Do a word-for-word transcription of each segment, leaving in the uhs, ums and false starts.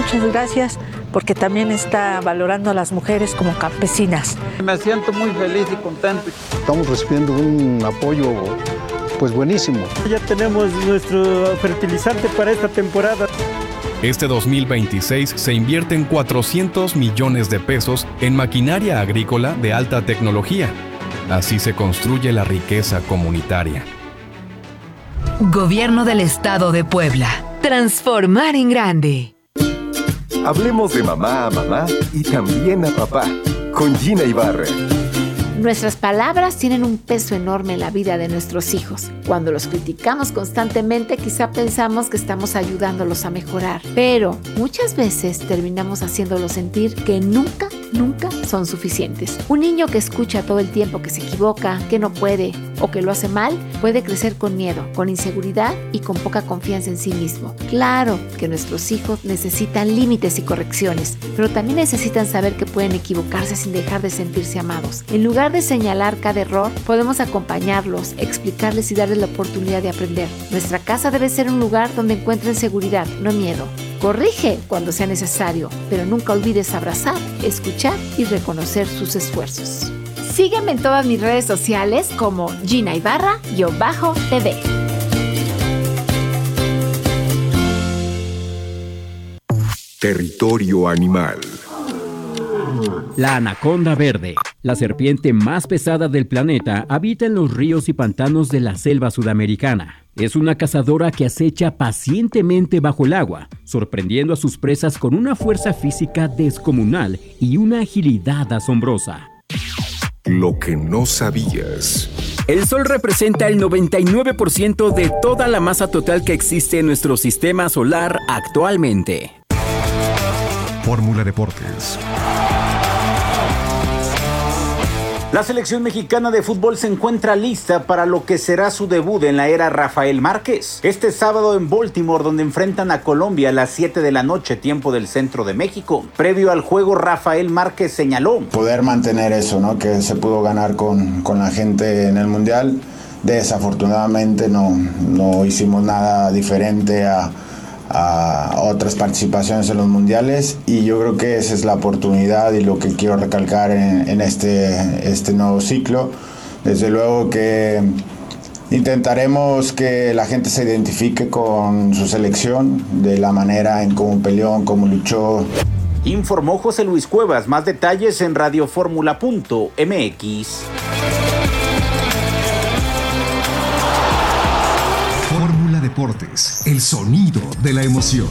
muchas gracias, porque también está valorando a las mujeres como campesinas. Me siento muy feliz y contento. Estamos recibiendo un apoyo pues buenísimo. Ya tenemos nuestro fertilizante para esta temporada. Este dos mil veintiséis se invierten cuatrocientos millones de pesos en maquinaria agrícola de alta tecnología. Así se construye la riqueza comunitaria. Gobierno del Estado de Puebla. Transformar en grande. Hablemos de mamá a mamá y también a papá, con Gina Ibarra. Nuestras palabras tienen un peso enorme en la vida de nuestros hijos. Cuando los criticamos constantemente, quizá pensamos que estamos ayudándolos a mejorar, pero muchas veces terminamos haciéndolos sentir que nunca, nunca son suficientes. Un niño que escucha todo el tiempo que se equivoca, que no puede o que lo hace mal, puede crecer con miedo, con inseguridad y con poca confianza en sí mismo. Claro que nuestros hijos necesitan límites y correcciones, pero también necesitan saber que pueden equivocarse sin dejar de sentirse amados. En lugar de señalar cada error, podemos acompañarlos, explicarles y darles la oportunidad de aprender. Nuestra casa debe ser un lugar donde encuentren seguridad, no miedo. Corrige cuando sea necesario, pero nunca olvides abrazar, escuchar y reconocer sus esfuerzos. Sígueme en todas mis redes sociales como Gina Ibarra-T V. Territorio animal. La anaconda verde, la serpiente más pesada del planeta, habita en los ríos y pantanos de la selva sudamericana. Es una cazadora que acecha pacientemente bajo el agua, sorprendiendo a sus presas con una fuerza física descomunal y una agilidad asombrosa. Lo que no sabías. El Sol representa el noventa y nueve por ciento de toda la masa total que existe en nuestro sistema solar actualmente. Fórmula Deportes. La selección mexicana de fútbol se encuentra lista para lo que será su debut en la era Rafael Márquez. Este sábado en Baltimore, donde enfrentan a Colombia a las siete de la noche, tiempo del centro de México. Previo al juego, Rafael Márquez señaló: poder mantener eso, ¿no? Que se pudo ganar con, con la gente en el Mundial. Desafortunadamente no, no hicimos nada diferente a a otras participaciones en los mundiales, y yo creo que esa es la oportunidad y lo que quiero recalcar en, en este, este nuevo ciclo. Desde luego que intentaremos que la gente se identifique con su selección, de la manera en cómo peleó, en cómo luchó. Informó José Luis Cuevas. Más detalles en radioformula punto m x. Deportes, el sonido de la emoción.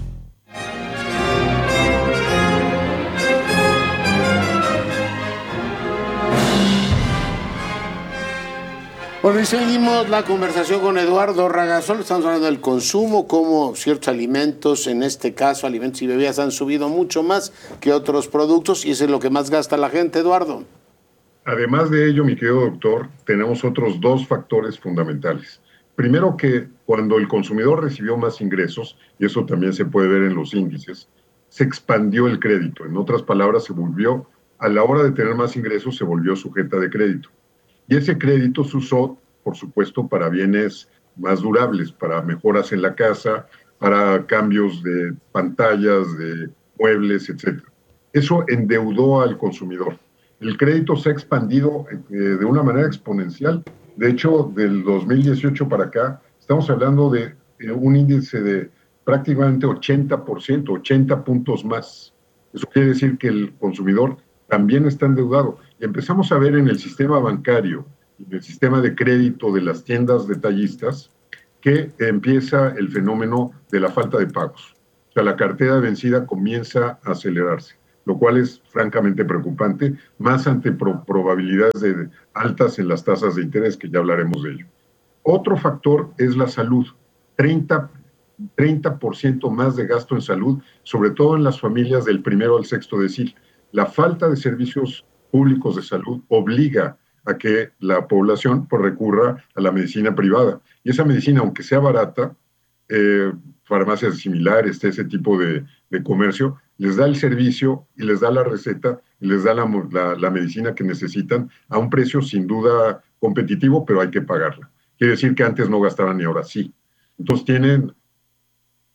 Bueno, y seguimos la conversación con Eduardo Ragazol. Estamos hablando del consumo, cómo ciertos alimentos, en este caso alimentos y bebidas, han subido mucho más que otros productos, y eso es lo que más gasta la gente, Eduardo. Además de ello, mi querido doctor, tenemos otros dos factores fundamentales. Primero, que cuando el consumidor recibió más ingresos, y eso también se puede ver en los índices, se expandió el crédito. En otras palabras, se volvió, a la hora de tener más ingresos, se volvió sujeta de crédito. Y ese crédito se usó, por supuesto, para bienes más durables, para mejoras en la casa, para cambios de pantallas, de muebles, etcétera. Eso endeudó al consumidor. El crédito se ha expandido eh, de una manera exponencial. De hecho, del dos mil dieciocho para acá, estamos hablando de eh, un índice de prácticamente ochenta por ciento, ochenta puntos más. Eso quiere decir que el consumidor también está endeudado. Y empezamos a ver en el sistema bancario, en el sistema de crédito de las tiendas detallistas, que empieza el fenómeno de la falta de pagos. O sea, la cartera vencida comienza a acelerarse, lo cual es francamente preocupante, más ante pro probabilidades de altas en las tasas de interés, que ya hablaremos de ello. Otro factor es la salud. treinta por ciento más de gasto en salud, sobre todo en las familias del primero al sexto decil. La falta de servicios públicos de salud obliga a que la población pues, recurra a la medicina privada. Y esa medicina, aunque sea barata, eh, farmacias similares, ese tipo de, de comercio, les da el servicio y les da la receta y les da la, la, la medicina que necesitan a un precio sin duda competitivo, pero hay que pagarla. Quiere decir que antes no gastaban y ahora sí. Entonces tienen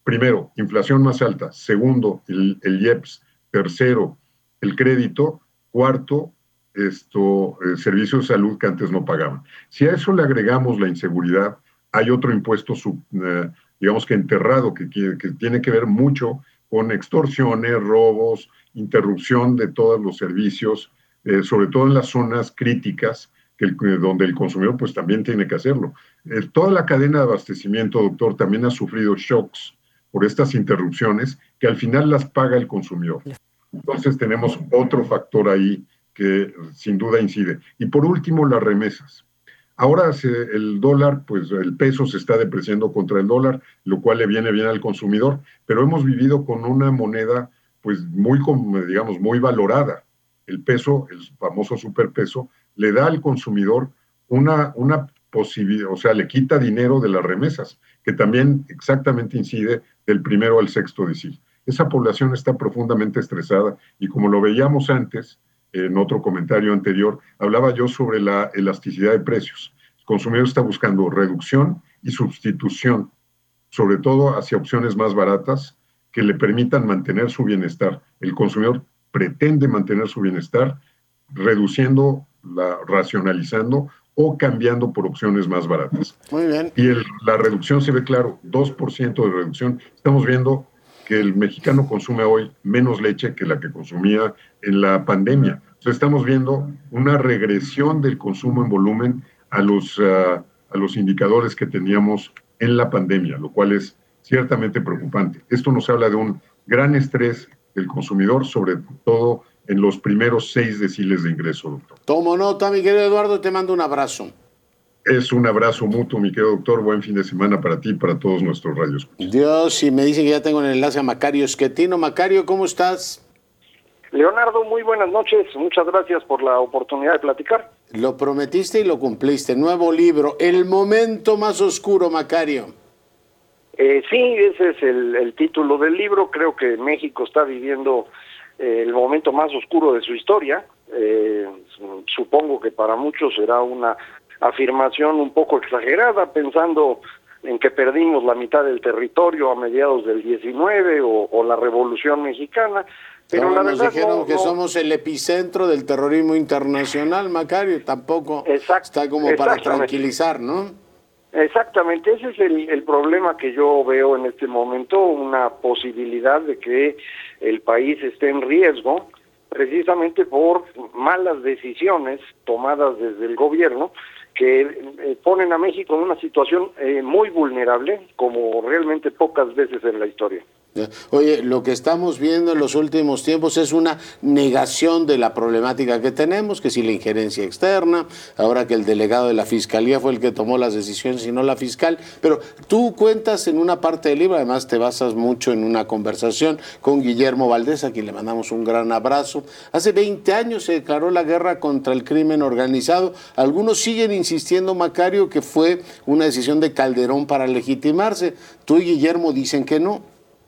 primero, inflación más alta, segundo, el, el I E P S, tercero, el crédito, cuarto, esto, eh, servicios de salud que antes no pagaban. Si a eso le agregamos la inseguridad, hay otro impuesto, sub, eh, digamos que enterrado, que, que, que tiene que ver mucho con extorsiones, robos, interrupción de todos los servicios, eh, sobre todo en las zonas críticas, que el, donde el consumidor pues también tiene que hacerlo. Eh, toda la cadena de abastecimiento, doctor, también ha sufrido shocks por estas interrupciones que al final las paga el consumidor. Entonces tenemos otro factor ahí que sin duda incide. Y por último, las remesas. Ahora se, el dólar, pues el peso se está depreciando contra el dólar, lo cual le viene bien al consumidor, pero hemos vivido con una moneda pues muy, digamos, muy valorada. El peso, el famoso superpeso, le da al consumidor una, una posibilidad, o sea, le quita dinero de las remesas, que también exactamente incide del primero al sexto decil. Esa población está profundamente estresada y como lo veíamos antes, en otro comentario anterior, hablaba yo sobre la elasticidad de precios. El consumidor está buscando reducción y sustitución, sobre todo hacia opciones más baratas que le permitan mantener su bienestar. El consumidor pretende mantener su bienestar reduciendo, la, racionalizando o cambiando por opciones más baratas. Muy bien. Y el, la reducción se ve claro, dos por ciento de reducción. Estamos viendo que el mexicano consume hoy menos leche que la que consumía en la pandemia. Entonces estamos viendo una regresión del consumo en volumen a los, uh, a los indicadores que teníamos en la pandemia, lo cual es ciertamente preocupante. Esto nos habla de un gran estrés del consumidor, sobre todo en los primeros seis deciles de ingreso, doctor. Tomo nota, mi querido Eduardo, te mando un abrazo. Es un abrazo mutuo, mi querido doctor. Buen fin de semana para ti y para todos nuestros radios. Dios, y me dicen que ya tengo el enlace a Macario Schettino. Macario, ¿cómo estás? Leonardo, muy buenas noches. Muchas gracias por la oportunidad de platicar. Lo prometiste y lo cumpliste. Nuevo libro, El momento más oscuro, Macario. Eh, sí, ese es el, el título del libro. Creo que México está viviendo eh, el momento más oscuro de su historia. Eh, supongo que para muchos será una afirmación un poco exagerada, pensando en que perdimos la mitad del territorio a mediados del diecinueve o, o la Revolución Mexicana, pero no, la nos verdad dijeron no, que no. somos el epicentro del terrorismo internacional, Macario, tampoco Exact, está como para tranquilizar, ¿no? Exactamente, ese es el, el problema que yo veo en este momento, una posibilidad de que el país esté en riesgo, precisamente por malas decisiones tomadas desde el gobierno, que eh, ponen a México en una situación eh, muy vulnerable, como realmente pocas veces en la historia. Oye, lo que estamos viendo en los últimos tiempos es una negación de la problemática que tenemos, que si la injerencia externa, ahora que el delegado de la Fiscalía fue el que tomó las decisiones y no la fiscal, pero tú cuentas en una parte del libro, además te basas mucho en una conversación con Guillermo Valdés, a quien le mandamos un gran abrazo. Hace veinte años se declaró la guerra contra el crimen organizado. Algunos siguen insistiendo, Macario, que fue una decisión de Calderón para legitimarse. Tú y Guillermo dicen que no.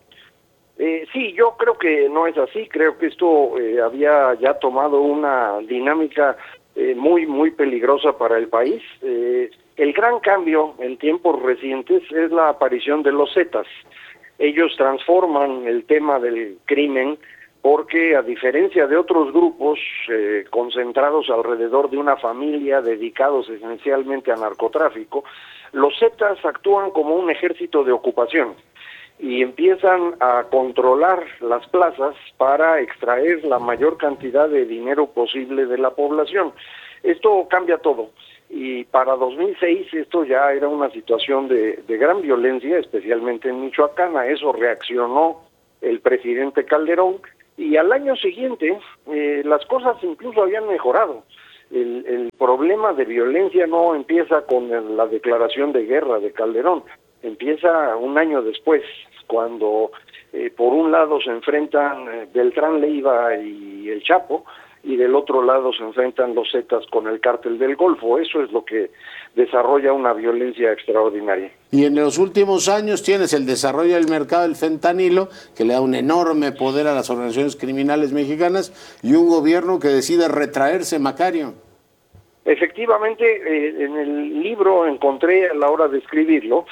Eh, sí, yo creo que no es así, creo que esto eh, había ya tomado una dinámica eh, muy, muy peligrosa para el país. Eh, el gran cambio en tiempos recientes es la aparición de los Zetas. Ellos transforman el tema del crimen porque, a diferencia de otros grupos eh, concentrados alrededor de una familia dedicados esencialmente a narcotráfico, los Zetas actúan como un ejército de ocupación y empiezan a controlar las plazas para extraer la mayor cantidad de dinero posible de la población. Esto cambia todo, y para dos mil seis esto ya era una situación de, de gran violencia, especialmente en Michoacán. A eso reaccionó el presidente Calderón, y al año siguiente eh, las cosas incluso habían mejorado. El, el problema de violencia no empieza con el, la declaración de guerra de Calderón, empieza un año después, cuando eh, por un lado se enfrentan eh, Beltrán Leiva y el Chapo, y del otro lado se enfrentan los Zetas con el Cártel del Golfo. Eso es lo que desarrolla una violencia extraordinaria. Y en los últimos años tienes el desarrollo del mercado del fentanilo, que le da un enorme poder a las organizaciones criminales mexicanas, y un gobierno que decide retraerse, Macario. Efectivamente, eh, en el libro encontré, a la hora de escribirlo,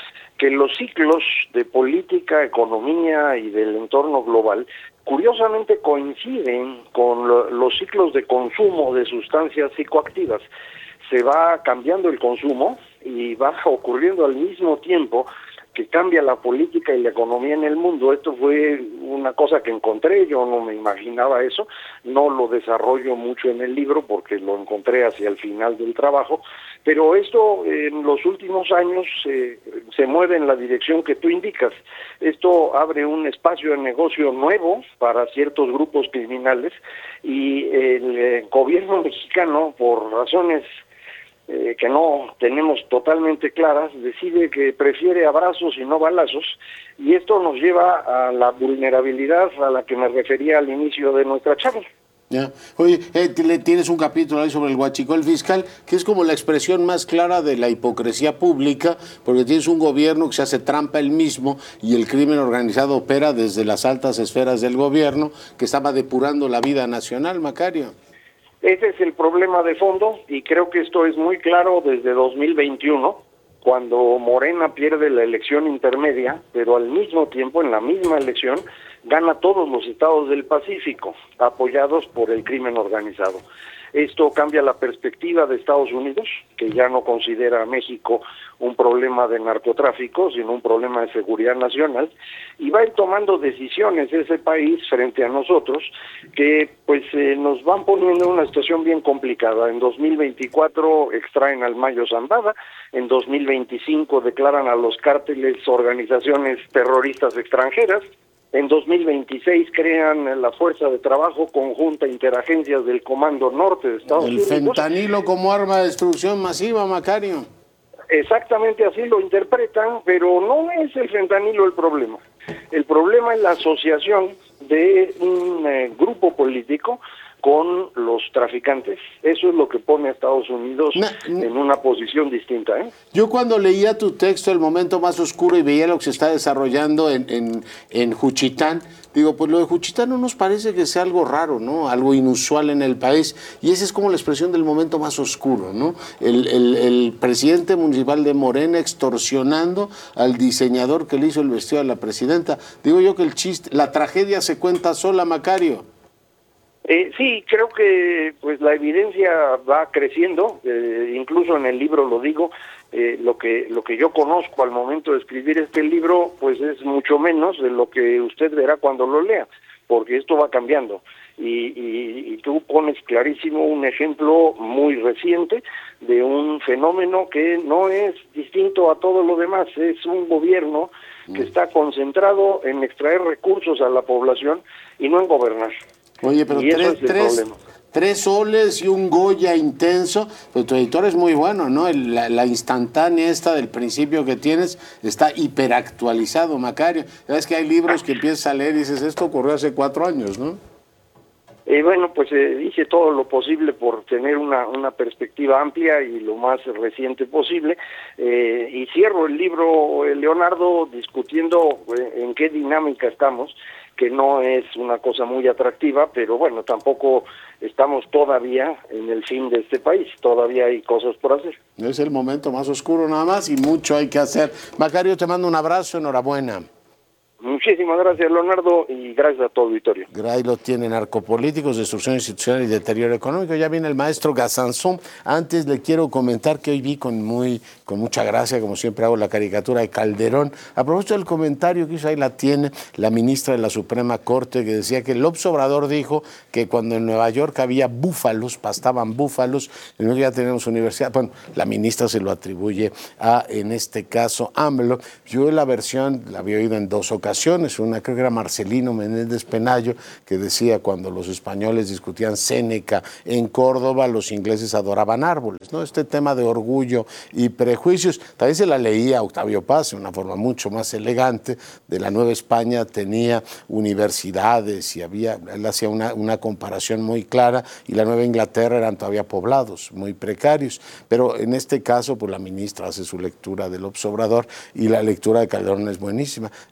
que los ciclos de política, economía y del entorno global curiosamente coinciden con lo, los ciclos de consumo de sustancias psicoactivas. Se va cambiando el consumo y va ocurriendo al mismo tiempo que cambia la política y la economía en el mundo. Esto fue una cosa que encontré, yo no me imaginaba eso, no lo desarrollo mucho en el libro porque lo encontré hacia el final del trabajo, pero esto en los últimos años eh, se mueve en la dirección que tú indicas. Esto abre un espacio de negocio nuevo para ciertos grupos criminales y el eh, gobierno mexicano, por razones Eh, que no tenemos totalmente claras, decide que prefiere abrazos y no balazos, y esto nos lleva a la vulnerabilidad a la que me refería al inicio de nuestra charla. Ya. Oye, eh, le tienes un capítulo ahí sobre el huachicol fiscal, que es como la expresión más clara de la hipocresía pública, porque tienes un gobierno que se hace trampa él mismo y el crimen organizado opera desde las altas esferas del gobierno, que estaba depurando la vida nacional, Macario. Ese es el problema de fondo y creo que esto es muy claro desde dos mil veintiuno, cuando Morena pierde la elección intermedia, pero al mismo tiempo, en la misma elección, gana todos los estados del Pacífico, apoyados por el crimen organizado. Esto cambia la perspectiva de Estados Unidos, que ya no considera a México un problema de narcotráfico, sino un problema de seguridad nacional, y va a ir tomando decisiones ese país frente a nosotros que pues eh, nos van poniendo en una situación bien complicada. En dos mil veinticuatro extraen al Mayo Zambada, en dos mil veinticinco declaran a los cárteles organizaciones terroristas extranjeras, en dos mil veintiséis crean la Fuerza de Trabajo Conjunta Interagencias del Comando Norte de Estados El Unidos. El fentanilo como arma de destrucción masiva, Macario. Exactamente así lo interpretan, pero no es el fentanilo el problema. El problema es la asociación de un eh, grupo político con los traficantes. Eso es lo que pone a Estados Unidos no, no. en una posición distinta. ¿eh? Yo cuando leía tu texto, El momento más oscuro, y veía lo que se está desarrollando en, en, en Juchitán, digo, pues lo de Juchitán no nos parece que sea algo raro, ¿no? Algo inusual en el país, y esa es como la expresión del momento más oscuro, ¿no? El, el, el presidente municipal de Morena extorsionando al diseñador que le hizo el vestido a la presidenta. Digo yo que el chiste, la tragedia se cuenta sola, Macario. Eh, sí, creo que pues la evidencia va creciendo, eh, incluso en el libro lo digo, eh, lo que lo que yo conozco al momento de escribir este libro pues es mucho menos de lo que usted verá cuando lo lea, porque esto va cambiando y, y, y tú pones clarísimo un ejemplo muy reciente de un fenómeno que no es distinto a todo lo demás, es un gobierno que está concentrado en extraer recursos a la población y no en gobernar. Oye, pero tres, tres, tres soles y un Goya intenso, pues tu editor es muy bueno, ¿no? El, la, la instantánea esta del principio que tienes está hiperactualizado, Macario. Sabes que hay libros que empiezas a leer y dices, esto ocurrió hace cuatro años, ¿no? Eh, bueno, pues eh, hice todo lo posible por tener una, una perspectiva amplia y lo más reciente posible. Eh, y cierro el libro, eh, Leonardo, discutiendo eh, en qué dinámica estamos, que no es una cosa muy atractiva, pero bueno, tampoco estamos todavía en el fin de este país, todavía hay cosas por hacer. Es el momento más oscuro nada más y mucho hay que hacer. Macario, te mando un abrazo, enhorabuena. Muchísimas gracias, Leonardo, y gracias a todo el auditorio. Ahí lo tienen, narcopolíticos, destrucción institucional y deterioro económico. Ya viene el maestro Gazanzón. Antes le quiero comentar que hoy vi con muy con mucha gracia, como siempre hago, la caricatura de Calderón. A propósito del comentario que hizo, ahí la tiene la ministra de la Suprema Corte, que decía que López Obrador dijo que cuando en Nueva York había búfalos, pastaban búfalos, en Nueva York ya tenemos universidad. Bueno, la ministra se lo atribuye a, en este caso, AMLO. Yo la versión la había oído en dos ocasiones. Una creo que era Marcelino Menéndez Penayo, que decía cuando los españoles discutían Séneca en Córdoba, los ingleses adoraban árboles, ¿no? Este tema de orgullo y prejuicios. También se la leía a Octavio Paz de una forma mucho más elegante. De la Nueva España tenía universidades y había, él hacía una, una comparación muy clara, y la Nueva Inglaterra eran todavía poblados muy precarios. Pero en este caso, pues la ministra hace su lectura del López Obrador y la lectura de Calderón es buenísima. Entonces ahora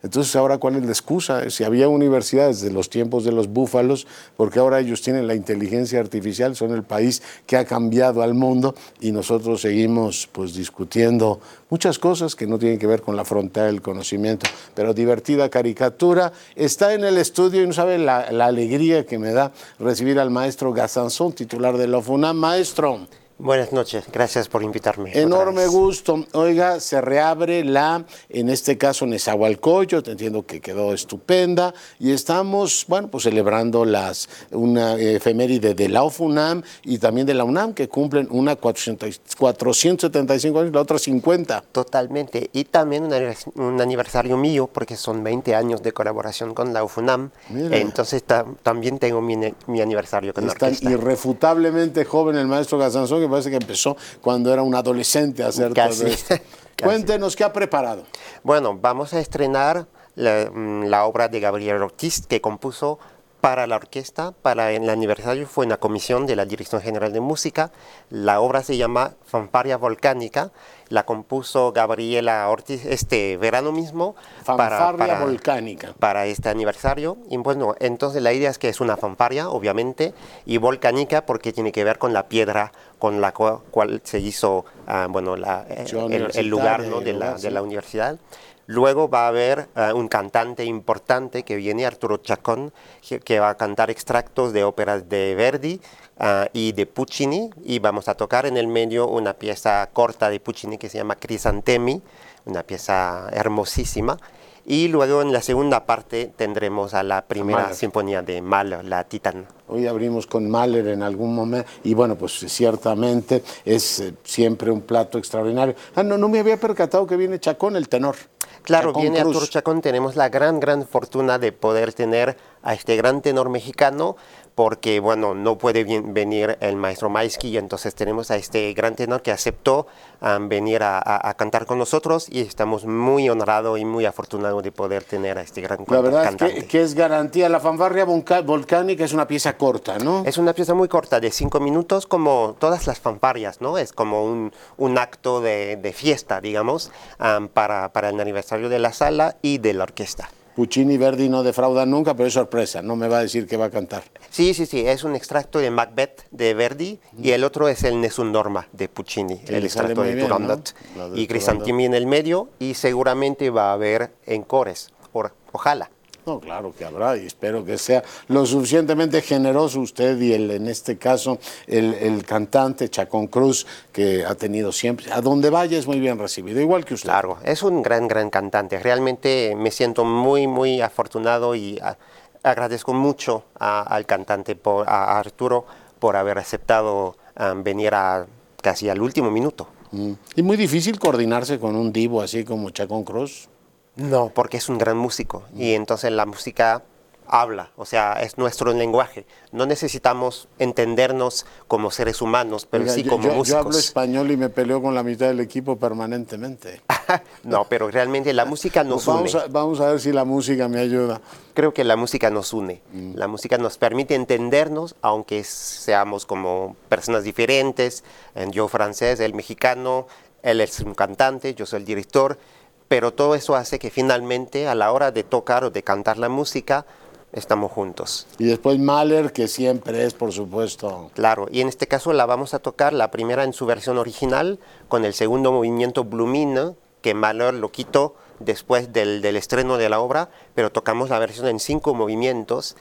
ahora cuál es la excusa. Si había universidades de los tiempos de los búfalos, porque ahora ellos tienen la inteligencia artificial, son el país que ha cambiado al mundo y nosotros seguimos pues discutiendo muchas cosas que no tienen que ver con la frontera del conocimiento. Pero divertida caricatura. Está en el estudio y no sabe la, la alegría que me da recibir al maestro Gazanzón, titular de la UFUNAM. Maestro. Buenas noches, gracias por invitarme. Enorme gusto. Oiga, se reabre la, en este caso, Nezahualcóyotl, te entiendo que quedó estupenda, y estamos, bueno, pues celebrando las, una efeméride de la UFUNAM y también de la UNAM, que cumplen una cuatrocientos setenta y cinco años y la otra cincuenta. Totalmente, y también un, un aniversario mío, porque son veinte años de colaboración con la UFUNAM, Mira. entonces ta, también tengo mi, mi aniversario con la orquesta. Está irrefutablemente joven el maestro Gazanzón, que parece que empezó cuando era un adolescente a hacer Casi. todo esto. Cuéntenos qué ha preparado. Bueno, vamos a estrenar la, la obra de Gabriel Ortiz que compuso para la orquesta, para el aniversario. Fue una comisión de la Dirección General de Música. La obra se llama Fanfarria Volcánica. La compuso Gabriela Ortiz este verano mismo. Fanfarria para, para, Volcánica. Para este aniversario. Y bueno, entonces la idea es que es una fanfarria, obviamente, y volcánica porque tiene que ver con la piedra con la cual, cual se hizo uh, bueno, la, el, el lugar, ¿no? de, la, de la universidad. Luego va a haber uh, un cantante importante que viene, Arturo Chacón, que, que va a cantar extractos de óperas de Verdi uh, y de Puccini, y vamos a tocar en el medio una pieza corta de Puccini que se llama Crisantemi, una pieza hermosísima. Y luego en la segunda parte tendremos a la primera Mahler. Sinfonía de Mahler, la Titán. Hoy abrimos con Mahler en algún momento y bueno, pues ciertamente es eh, siempre un plato extraordinario. Ah, no, no me había percatado que viene Chacón, el tenor. Claro, Chacón viene Cruz. Arturo Chacón. Tenemos la gran, gran fortuna de poder tener a este gran tenor mexicano, porque, bueno, no puede bien, venir el maestro Maisky, y entonces tenemos a este gran tenor que aceptó um, venir a, a, a cantar con nosotros, y estamos muy honrados y muy afortunados de poder tener a este gran cantante. La verdad es que, que es garantía. La fanfarria volcánica es una pieza corta, ¿no? Es una pieza muy corta, de cinco minutos, como todas las fanfarrias, ¿no? Es como un, un acto de, de fiesta, digamos, um, para, para el aniversario de la sala y de la orquesta. Puccini y Verdi no defraudan nunca, pero es sorpresa, no me va a decir que va a cantar. Sí, sí, sí, es un extracto de Macbeth de Verdi mm. y el otro es el Nessun Dorma de Puccini, que el extracto de Turandot, ¿no? Y Crisantemi en el medio, y seguramente va a haber encores, or, ojalá. No, claro que habrá, y espero que sea lo suficientemente generoso usted y el, en este caso el, el cantante Chacón Cruz, que ha tenido siempre, a donde vaya es muy bien recibido, igual que usted. Claro, es un gran, gran cantante. Realmente me siento muy, muy afortunado y a, agradezco mucho a, al cantante, por, a Arturo, por haber aceptado um, venir a, casi al último minuto. Mm. ¿Y muy difícil coordinarse con un divo así como Chacón Cruz? No, porque es un gran músico y entonces la música habla, o sea, es nuestro lenguaje. No necesitamos entendernos como seres humanos, pero Oiga, sí como yo, músicos. Yo hablo español y me peleo con la mitad del equipo permanentemente. No, pero realmente la música nos vamos une. A, vamos a ver si la música me ayuda. Creo que la música nos une. Mm. La música nos permite entendernos, aunque seamos como personas diferentes. Yo francés, él mexicano, él es un cantante, yo soy el director. Pero todo eso hace que finalmente a la hora de tocar o de cantar la música estamos juntos. Y después Mahler, que siempre es, por supuesto. Claro, y en este caso la vamos a tocar la primera en su versión original, con el segundo movimiento Blumine, que Mahler lo quitó después del, del estreno de la obra, pero tocamos la versión en cinco movimientos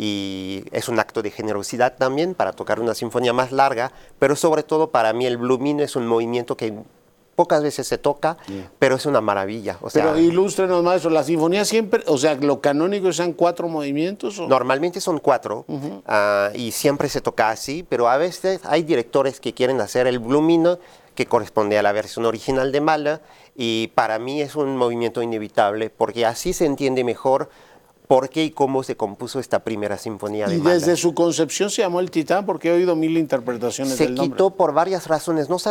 y es un acto de generosidad también para tocar una sinfonía más larga, pero sobre todo para mí el Blumine es un movimiento que pocas veces se toca, sí. pero es una maravilla. O sea, pero ilústrenos, maestro, la sinfonía siempre, o sea, lo canónico sean cuatro movimientos. ¿O? Normalmente son cuatro, uh-huh. uh, y siempre se toca así, pero a veces hay directores que quieren hacer el Blumine, que corresponde a la versión original de Mahler, y para mí es un movimiento inevitable, porque así se entiende mejor por qué y cómo se compuso esta primera sinfonía de y Mahler. Y desde su concepción se llamó el Titán, porque he oído mil interpretaciones se del nombre. Se quitó por varias razones, no